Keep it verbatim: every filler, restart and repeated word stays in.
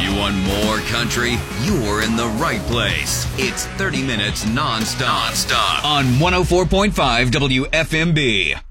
You want more country? You're in the right place. It's thirty minutes non-stop, non-stop on one oh four point five W F M B.